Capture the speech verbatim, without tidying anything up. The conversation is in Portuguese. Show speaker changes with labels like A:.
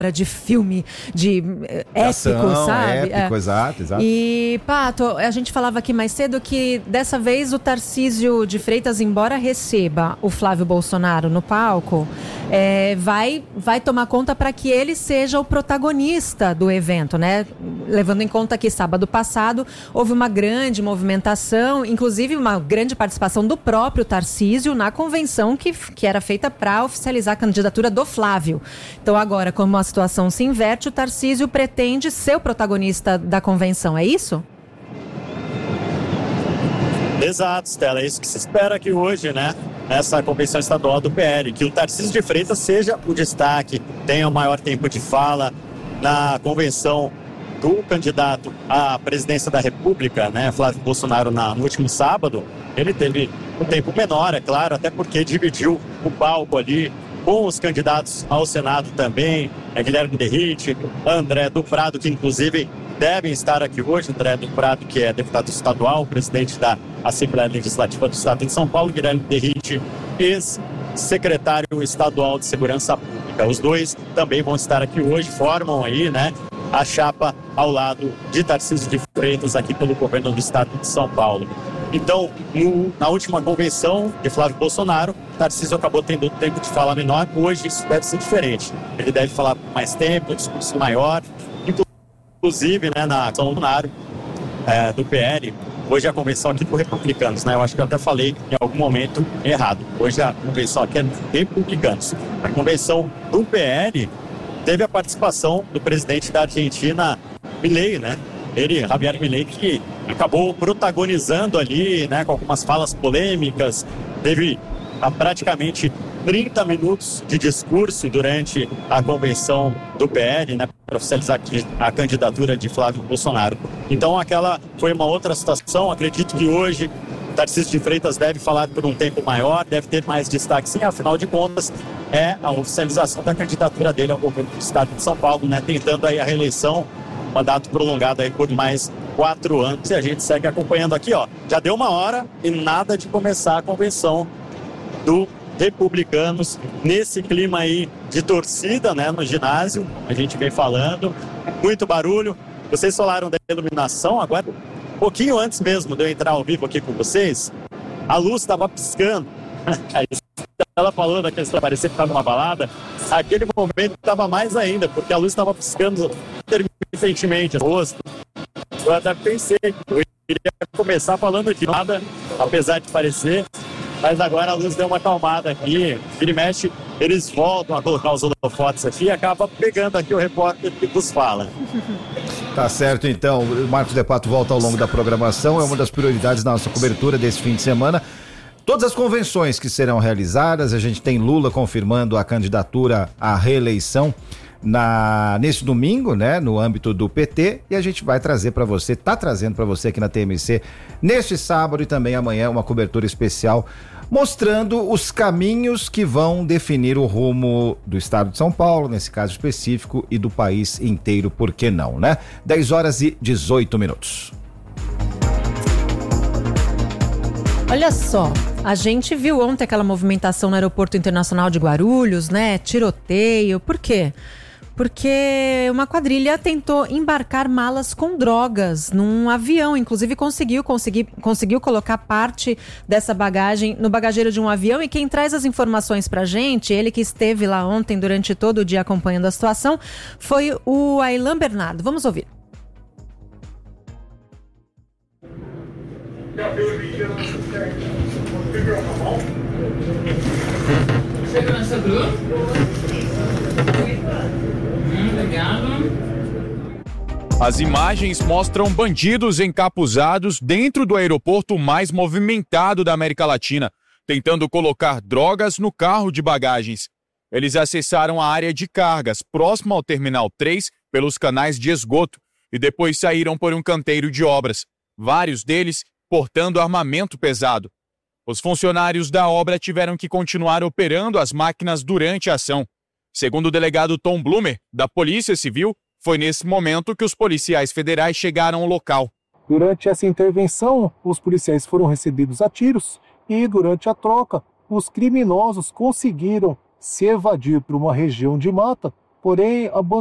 A: de filme, de épico,
B: Ação,
A: sabe?
B: Épico,
A: é.
B: exato, exato.
A: E, Pato, a gente falava aqui mais cedo que dessa vez o Tarcísio de Freitas, embora receba o Flávio Bolsonaro no palco, é, vai, vai tomar conta para que ele seja o protagonista do evento, né? Levando em conta que sábado passado houve uma grande movimentação, inclusive uma grande participação do próprio Tarcísio na convenção que, que era feita para oficializar a candidatura do Flávio. Então agora, como a situação se inverte, o Tarcísio pretende ser o protagonista da convenção, é isso?
C: Exato, Stella, é isso que se espera aqui hoje, né? Nessa convenção estadual do P L, que o Tarcísio de Freitas seja o destaque, tenha o maior tempo de fala na convenção do candidato à presidência da República, né, Flávio Bolsonaro, na, no último sábado. Ele teve um tempo menor, é claro, até porque dividiu o palco ali com os candidatos ao Senado também, é Guilherme Derrite, André do Prado, que inclusive devem estar aqui hoje, André do Prado, que é deputado estadual, presidente da Assembleia Legislativa do Estado de São Paulo, Guilherme Derrite, ex-secretário estadual de Segurança Pública. Os dois também vão estar aqui hoje, formam aí, né, a chapa ao lado de Tarcísio de Freitas aqui pelo governo do Estado de São Paulo. Então, no, na última convenção de Flávio Bolsonaro, Tarcísio acabou tendo um tempo de fala menor. Hoje isso deve ser diferente. Ele deve falar por mais tempo, um discurso maior. Inclusive, né, na ação do Bolsonaro, é, do P L, hoje a convenção aqui por republicanos, né? Eu acho que eu até falei em algum momento errado. Hoje a convenção aqui é republicanos. A convenção do P L teve a participação do presidente da Argentina, Milei, né? Ele, Javier Milei, que acabou protagonizando ali, né, com algumas falas polêmicas, teve a, praticamente trinta minutos de discurso durante a convenção do P L, né, para oficializar a candidatura de Flávio Bolsonaro. Então aquela foi uma outra situação. Acredito que hoje Tarcísio de Freitas deve falar por um tempo maior, deve ter mais destaque, sim, afinal de contas é a oficialização da candidatura dele ao governo do Estado de São Paulo, né, tentando aí a reeleição, mandato prolongado aí por mais quatro anos, e a gente segue acompanhando aqui, ó. Já deu uma hora e nada de começar a convenção do Republicanos, nesse clima aí de torcida, né, no ginásio, a gente vem falando, muito barulho. Vocês falaram da iluminação agora, um pouquinho antes mesmo de eu entrar ao vivo aqui com vocês, a luz estava piscando. Ela falou da questão de parecer que estava numa balada, aquele momento estava mais ainda, porque a luz estava piscando intermitentemente no rosto. Eu até pensei que eu iria começar falando de nada, apesar de parecer, mas agora a luz deu uma acalmada aqui, vira e mexe, eles voltam a colocar os holofotes aqui e acaba pegando aqui o repórter que nos fala.
B: Tá certo, então, o Marcos De Pato volta ao longo da programação, é uma das prioridades da nossa cobertura desse fim de semana. Todas as convenções que serão realizadas, a gente tem Lula confirmando a candidatura à reeleição na, nesse domingo, né, no âmbito do P T, e a gente vai trazer para você, tá trazendo para você aqui na T M C, neste sábado e também amanhã, uma cobertura especial mostrando os caminhos que vão definir o rumo do estado de São Paulo, nesse caso específico, e do país inteiro, por que não, né? dez horas e dezoito minutos.
A: Olha só, a gente viu ontem aquela movimentação no Aeroporto Internacional de Guarulhos, né? Tiroteio. Por quê? Porque uma quadrilha tentou embarcar malas com drogas num avião. Inclusive conseguiu, consegui, conseguiu colocar parte dessa bagagem no bagageiro de um avião. E quem traz as informações pra gente, ele que esteve lá ontem durante todo o dia acompanhando a situação, foi o Aylan Bernardo. Vamos ouvir.
D: Segurança Blue. Hum, obrigado.
E: As imagens mostram bandidos encapuzados dentro do aeroporto mais movimentado da América Latina, tentando colocar drogas no carro de bagagens. Eles acessaram a área de cargas, próxima ao Terminal três, pelos canais de esgoto, e depois saíram por um canteiro de obras. Vários deles portando armamento pesado. Os funcionários da obra tiveram que continuar operando as máquinas durante a ação. Segundo o delegado Tom Blumer, da Polícia Civil, foi nesse momento que os policiais federais chegaram ao local.
F: Durante essa intervenção, os policiais foram recebidos a tiros e, durante a troca, os criminosos conseguiram se evadir para uma região de mata, porém